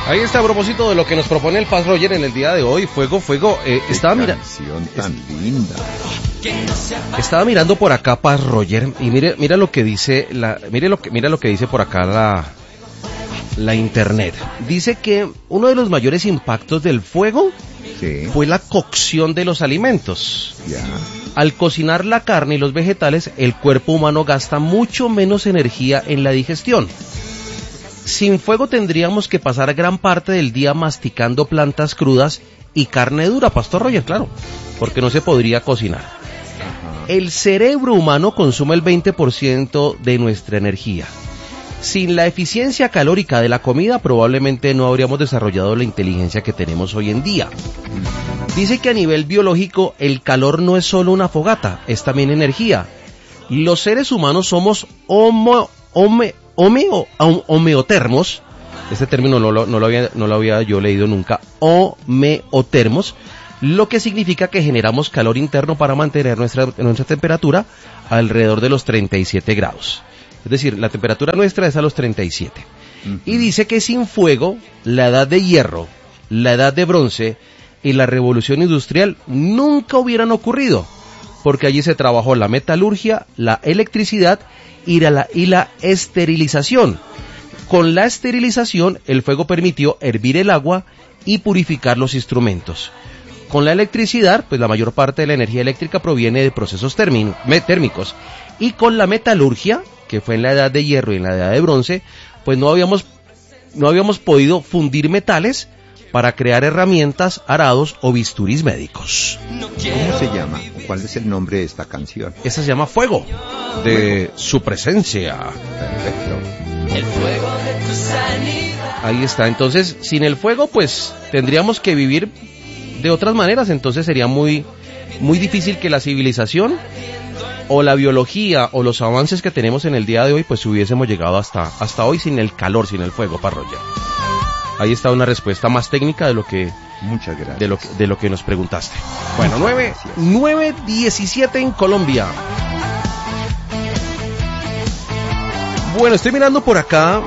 Ahí está, a propósito de lo que nos propone el Paz Roger en el día de hoy, Fuego, estaba mirando. Canción tan linda. Estaba mirando por acá Paz Roger y mira lo que dice mira lo que dice por acá la internet. Dice que uno de los mayores impactos del fuego fue la cocción de los alimentos. Ya. Al cocinar la carne y los vegetales, el cuerpo humano gasta mucho menos energía en la digestión. Sin fuego tendríamos que pasar gran parte del día masticando plantas crudas y carne dura, Pastor Roger, claro, porque no se podría cocinar. El cerebro humano consume el 20% de nuestra energía. Sin la eficiencia calórica de la comida, probablemente no habríamos desarrollado la inteligencia que tenemos hoy en día. Dice que a nivel biológico, el calor no es solo una fogata, es también energía. Los seres humanos somos homeotermos. Este término no lo había yo leído nunca. Homeotermos, lo que significa que generamos calor interno para mantener nuestra temperatura alrededor de los 37 grados. Es decir, la temperatura nuestra es a los 37. Y dice que sin fuego, la edad de hierro, la edad de bronce y la revolución industrial nunca hubieran ocurrido, porque allí se trabajó la metalurgia, la electricidad y la esterilización. Con la esterilización, el fuego permitió hervir el agua y purificar los instrumentos. Con la electricidad, pues la mayor parte de la energía eléctrica proviene de procesos térmicos. Y con la metalurgia, que fue en la edad de hierro y en la edad de bronce, pues no habíamos podido fundir metales para crear herramientas, arados o bisturís médicos. ¿Cómo se llama? ¿Cuál es el nombre de esta canción? Esa se llama Fuego, de Su Presencia. Perfecto. El fuego de tu sanidad. Ahí está. Entonces, sin el fuego, pues tendríamos que vivir de otras maneras. Entonces sería muy difícil que la civilización o la biología o los avances que tenemos en el día de hoy, pues hubiésemos llegado hasta hoy sin el calor, sin el fuego, Parroya. Ahí está una respuesta más técnica de lo que Muchas gracias. de lo que nos preguntaste. Bueno, 9:17 en Colombia. Bueno, estoy mirando por acá.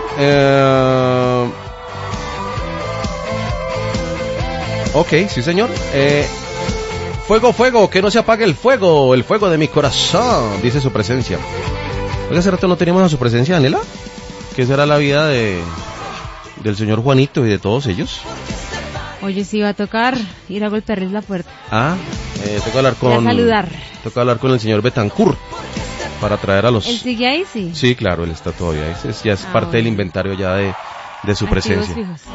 Ok, sí señor. Fuego, que no se apague el fuego de mi corazón, dice Su Presencia. Oiga, hace rato no teníamos a Su Presencia, Anela. ¿Qué será la vida del señor Juanito y de todos ellos? Oye, sí va a tocar ir a golpearles la puerta. Toca hablar con el señor Betancourt para traer a los... ¿Él sigue ahí, sí? Sí, claro, él está todavía. Ya es parte del inventario ya de Su Presencia.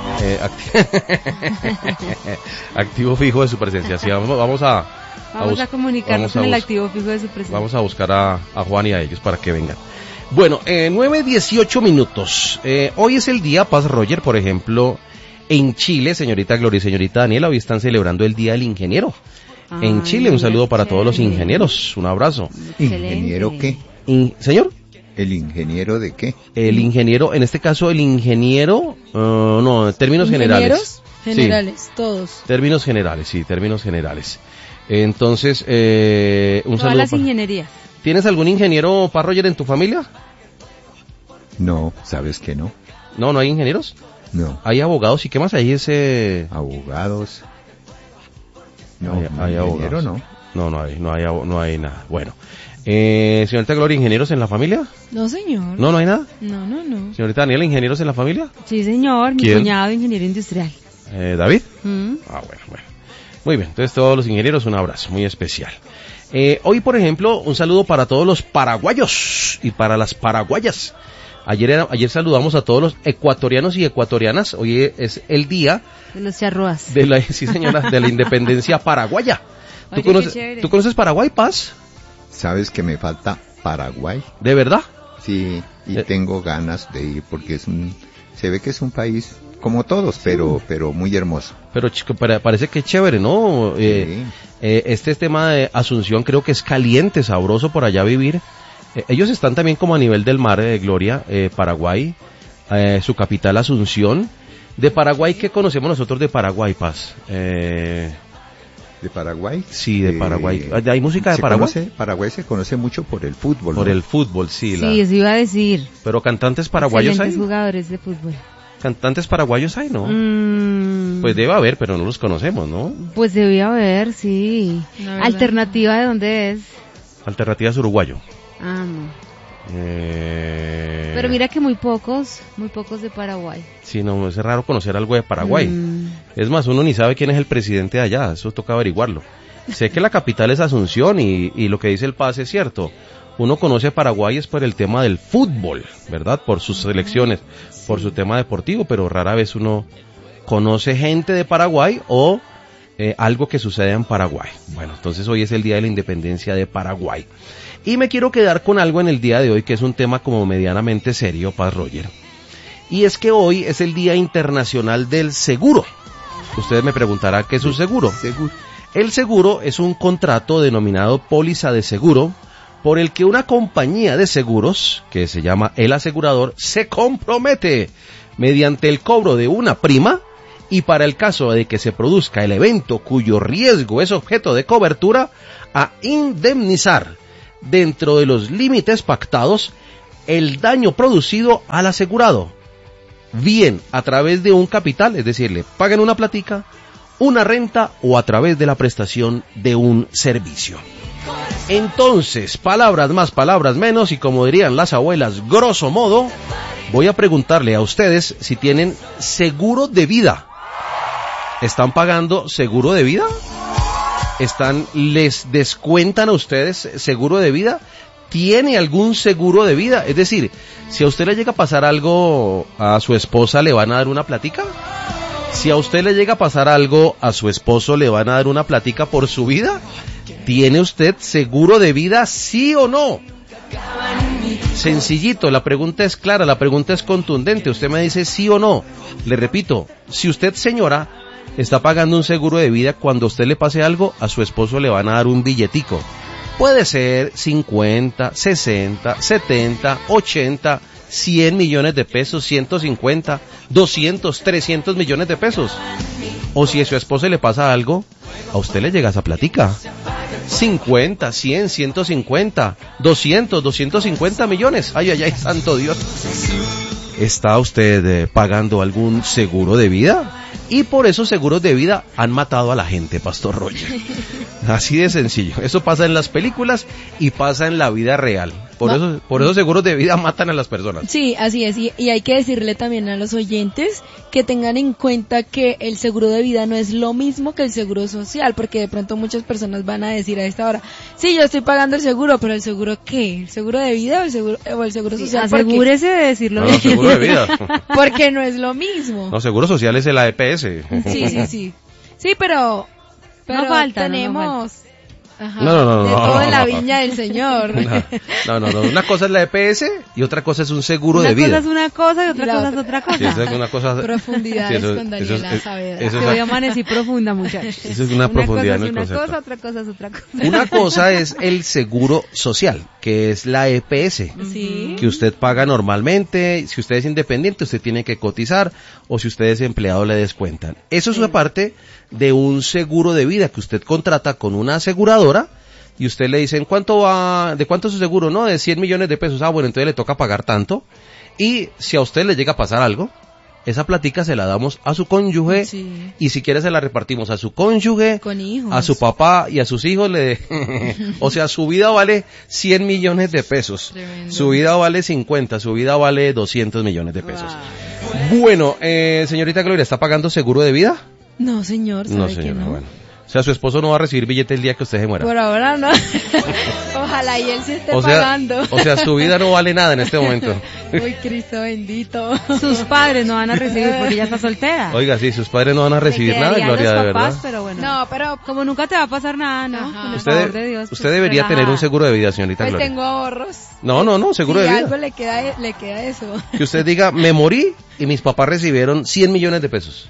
Activo fijo de Su Presencia. Sí, vamos a comunicarnos con el activo fijo de Su Presencia. Vamos a buscar a Juan y a ellos para que vengan. Bueno, 9:18 minutos. Hoy es el día, Paz Roger, por ejemplo, en Chile, señorita Gloria y señorita Daniela, hoy están celebrando el Día del Ingeniero. En Chile, un saludo para todos los ingenieros, un abrazo. ¿Ingeniero qué? ¿Señor? ¿El ingeniero de qué? El ingeniero, en este caso el ingeniero, términos generales. Generales, sí. Todos. Términos generales. Entonces, un Todas saludo. Las ingenierías. ¿Tienes algún ingeniero, Paz Roger, en tu familia? No, ¿sabes que no? ¿No hay ingenieros? No. ¿Hay abogados y qué más hay? Abogados. No, hay ingeniero abogados. no. No hay nada. Bueno. Señorita Gloria, ¿ingenieros en la familia? No, señor. ¿No hay nada? No. Señorita Daniela, ¿ingenieros en la familia? Sí, señor, mi ¿Quién? cuñado ingeniero industrial. ¿David? Bueno. Muy bien, entonces todos los ingenieros, un abrazo muy especial. Hoy, por ejemplo, un saludo para todos los paraguayos y para las paraguayas. Ayer saludamos a todos los ecuatorianos y ecuatorianas. Hoy es el día de los charrúas. Sí, señora, de la independencia paraguaya. Oye, ¿Tú conoces Paraguay, Paz? ¿Sabes que me falta Paraguay? ¿De verdad? Sí, y tengo ganas de ir porque se ve que es un país como todos, pero muy hermoso. Pero chico, parece que es chévere, ¿no? Sí. Este tema de Asunción creo que es caliente, sabroso por allá vivir. Ellos están también como a nivel del mar, Gloria, Paraguay, su capital Asunción. De Paraguay, ¿qué conocemos nosotros de Paraguay, Paz? ¿De Paraguay? Sí, de Paraguay. ¿Hay música de Paraguay? Paraguay se conoce mucho por el fútbol. Por ¿no? el fútbol, sí. Sí, eso iba a decir. Pero cantantes paraguayos hay. Jugadores de fútbol. ¿Cantantes paraguayos hay, no? Mm, Pues debe haber, pero no los conocemos, ¿no? pues debía haber, sí. La verdad. ¿Alternativa de dónde es? Alternativas uruguayo. Ah, no. Pero Pero mira que muy pocos de Paraguay. Sí, no, es raro conocer algo de Paraguay. Mm. Es más, uno ni sabe quién es el presidente de allá, eso toca averiguarlo. Sé que la capital es Asunción y lo que dice el Paz es cierto. Uno conoce a Paraguay es por el tema del fútbol, ¿verdad? Por sus selecciones, por su tema deportivo, pero rara vez uno conoce gente de Paraguay o algo que sucede en Paraguay. Bueno, entonces hoy es el Día de la Independencia de Paraguay. Y me quiero quedar con algo en el día de hoy que es un tema como medianamente serio, Paz Roger. Y es que hoy es el Día Internacional del Seguro. Ustedes me preguntarán qué es un seguro. Seguro. El seguro es un contrato denominado póliza de seguro por el que una compañía de seguros, que se llama el asegurador, se compromete mediante el cobro de una prima y para el caso de que se produzca el evento cuyo riesgo es objeto de cobertura, a indemnizar dentro de los límites pactados el daño producido al asegurado, bien a través de un capital, es decir, le pagan una platica, una renta o a través de la prestación de un servicio. Entonces, palabras más, palabras menos, y como dirían las abuelas, grosso modo, voy a preguntarle a ustedes si tienen seguro de vida. ¿Están pagando seguro de vida? ¿Les descuentan a ustedes seguro de vida? ¿Tiene algún seguro de vida? Es decir, si a usted le llega a pasar algo a su esposa, ¿le van a dar una platica? Si a usted le llega a pasar algo a su esposo, ¿le van a dar una platica por su vida? ¿Tiene usted seguro de vida, sí o no? Sencillito, la pregunta es clara, la pregunta es contundente. Usted me dice sí o no. Le repito, si usted, señora, está pagando un seguro de vida, cuando a usted le pase algo, a su esposo le van a dar un billetico. Puede ser 50, 60, 70, 80, 100 millones de pesos, 150, 200, 300 millones de pesos. O si a su esposo le pasa algo, a usted le llega esa platica. 50, 100, 150, 200, 250 millones. Ay, ay, ay, santo Dios. ¿Está usted pagando algún seguro de vida? Y por esos seguros de vida han matado a la gente, Pastor Roger. Así de sencillo. Eso pasa en las películas y pasa en la vida real. Por esos seguros de vida matan a las personas. Sí, así es. Y hay que decirle también a los oyentes que tengan en cuenta que el seguro de vida no es lo mismo que el seguro social, porque de pronto muchas personas van a decir a esta hora, sí, yo estoy pagando el seguro, pero ¿el seguro qué? ¿El seguro de vida o el seguro social? Asegúrese de decirlo No, bien. seguro de vida. Porque no es lo mismo. No, seguro social es el AEPS. Sí. Sí, pero No falta, tenemos ajá, No. de todo en la viña del Señor. No. Una cosa es la EPS y otra cosa es un seguro de vida. Una cosa es una cosa y otra Y la cosa es otra. otra cosa. Sí, eso es una cosa. Profundidades sí, con Daniela Saavedra. eso Que hoy amanecí profunda, muchachos. Eso es una profundidad en el Una cosa concepto. es una cosa, otra cosa es otra cosa. Una cosa es el seguro social, que es la EPS, Sí. que usted paga normalmente. Si usted es independiente, usted tiene que cotizar, o si usted es empleado, le descuentan. Eso es una parte de un seguro de vida que usted contrata con una aseguradora y usted le dice, ¿de cuánto es su seguro? No, de 100 millones de pesos. Ah, bueno, entonces le toca pagar tanto. Y si a usted le llega a pasar algo, esa platica se la damos a su cónyuge, Sí. y si quiere se la repartimos a su cónyuge, Con hijos. a su papá y a sus hijos. O sea, su vida vale 100 millones de pesos. Tremendo. Su vida vale 50, su vida vale 200 millones de pesos. Bueno, señorita Gloria, ¿está pagando seguro de vida? No, señor, sabe No, que señora, no. bueno. O sea, su esposo no va a recibir billete el día que usted se muera. Por ahora no. Ojalá y él sí esté O sea, pagando. o sea, su vida no vale nada en este momento. Uy, Cristo bendito. Sus padres no van a recibir porque ella está soltera. Oiga, sí, sus padres no van a recibir Le nada, quedarían Gloria, los de papás, verdad. pero bueno. No, pero Como nunca te va a pasar nada, ¿no? Ajá. Con el favor de Dios. Usted pues, debería tener un relajada. seguro de vida, señorita pues Gloria. tengo ahorros. No, seguro Si de algo vida. le queda eso. Que usted diga, me morí y mis papás recibieron 100 millones de pesos.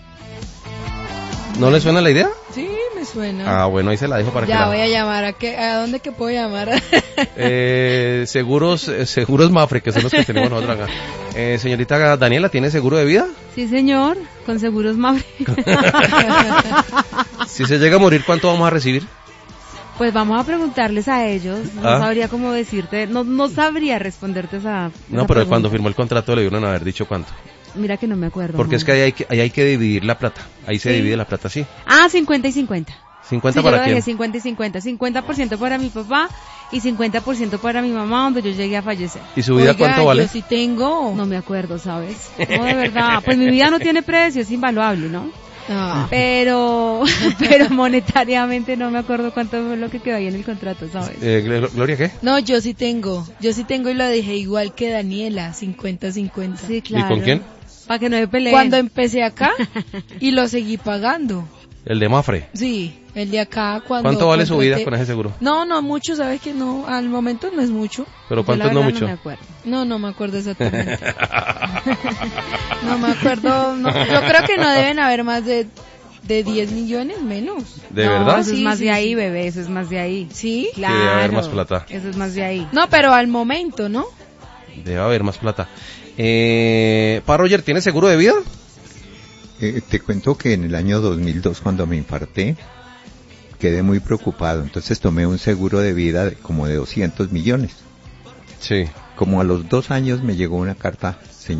¿No le suena la idea? Sí, me suena. Ah, bueno, ahí se la dejo para Ya que voy a llamar. ¿A dónde que puedo llamar? seguros Mafre, que son los que tenemos nosotros acá. Señorita Daniela, ¿tiene seguro de vida? Sí, señor, con seguros Mafre. Si se llega a morir, ¿cuánto vamos a recibir? Pues vamos a preguntarles a ellos. No Ah. sabría cómo decirte, no sabría responderte esa No, pero pregunta. cuando firmó el contrato le dieron a haber dicho cuánto. Mira que no me acuerdo. Porque no. es que ahí hay que dividir la plata. Ahí se divide la plata, sí. Ah, 50 y 50. 50 Sí, para yo lo quién. dejé 50 y 50. 50% para mi papá y 50% para mi mamá, donde yo llegué a fallecer. ¿Y su vida Oiga, cuánto vale? Yo sí tengo. No me acuerdo, ¿sabes? No, de verdad. Pues mi vida no tiene precio, es invaluable, ¿no? Ah. Pero monetariamente no me acuerdo cuánto fue lo que quedó ahí en el contrato, ¿sabes? Gloria, ¿qué? No, yo sí tengo y lo dejé igual que Daniela, 50-50. Sí, claro. ¿Y con quién? Para que no me peleen. Cuando empecé acá y lo seguí pagando. El de Mafre. Sí, el de acá cuando... ¿Cuánto vale su vida contraté- con ese seguro? No, no mucho, sabes que no, al momento no es mucho. Pero Yo ¿cuánto la es no verdad mucho? No me acuerdo. No me acuerdo exactamente. No me acuerdo, no, yo creo que no deben haber más de 10 millones, menos. ¿De No, verdad? Eso Sí, es más sí, de ahí, sí. bebé, eso es más de ahí. ¿Sí? Claro. debe haber más plata. Eso es más de ahí. No, pero al momento, ¿no? Debe haber más plata. Roger, ¿tiene seguro de vida? Te cuento que en el año 2002, cuando me infarté, quedé muy preocupado. Entonces tomé un seguro de vida como de 200 millones. Sí. Como a los 2 años me llegó una carta